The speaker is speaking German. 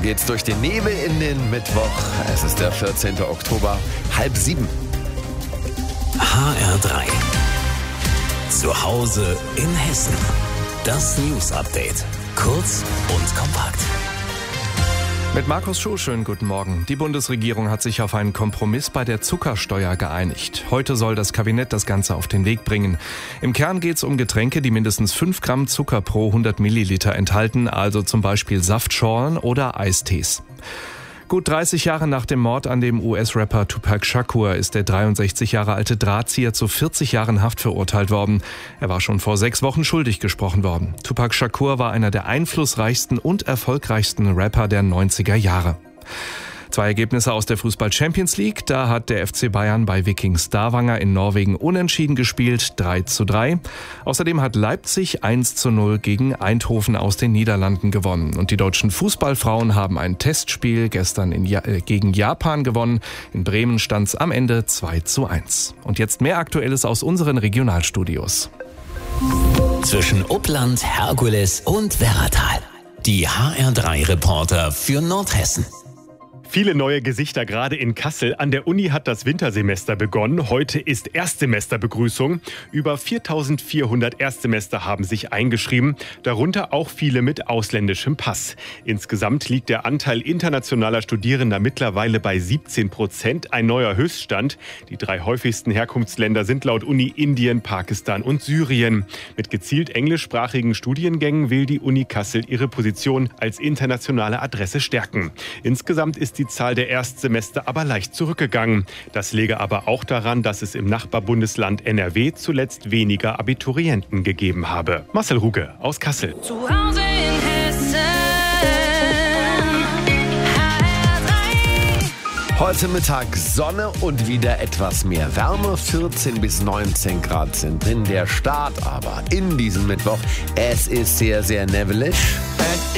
geht's durch den Nebel in den Mittwoch. Es ist der 14. Oktober, 6:30. HR3. Zu Hause in Hessen. Das News Update. Kurz und kompakt. Mit Markus Schuh, schönen guten Morgen. Die Bundesregierung hat sich auf einen Kompromiss bei der Zuckersteuer geeinigt. Heute soll das Kabinett das Ganze auf den Weg bringen. Im Kern geht es um Getränke, die mindestens 5 Gramm Zucker pro 100 Milliliter enthalten, also zum Beispiel Saftschorlen oder Eistees. Gut 30 Jahre nach dem Mord an dem US-Rapper Tupac Shakur ist der 63 Jahre alte Drahtzieher zu 40 Jahren Haft verurteilt worden. Er war schon vor 6 Wochen schuldig gesprochen worden. Tupac Shakur war einer der einflussreichsten und erfolgreichsten Rapper der 90er Jahre. 2 Ergebnisse aus der Fußball-Champions League. Da hat der FC Bayern bei Viking Stavanger in Norwegen unentschieden gespielt, 3:3. Außerdem hat Leipzig 1:0 gegen Eindhoven aus den Niederlanden gewonnen. Und die deutschen Fußballfrauen haben ein Testspiel gestern gegen Japan gewonnen. In Bremen stand es am Ende 2:1. Und jetzt mehr Aktuelles aus unseren Regionalstudios. Zwischen Uppland, Herkules und Werratal. Die HR3-Reporter für Nordhessen. Viele neue Gesichter gerade in Kassel. An der Uni hat das Wintersemester begonnen. Heute ist Erstsemesterbegrüßung. Über 4.400 Erstsemester haben sich eingeschrieben, darunter auch viele mit ausländischem Pass. Insgesamt liegt der Anteil internationaler Studierender mittlerweile bei 17%, ein neuer Höchststand. Die 3 häufigsten Herkunftsländer sind laut Uni Indien, Pakistan und Syrien. Mit gezielt englischsprachigen Studiengängen will die Uni Kassel ihre Position als internationale Adresse stärken. Insgesamt ist die Zahl der Erstsemester aber leicht zurückgegangen. Das läge aber auch daran, dass es im Nachbarbundesland NRW zuletzt weniger Abiturienten gegeben habe. Marcel Ruge aus Kassel. Zu Hause in Hessen. Heute Mittag Sonne und wieder etwas mehr Wärme. 14 bis 19 Grad sind in der Stadt, aber in diesem Mittwoch, es ist sehr, sehr nebelig.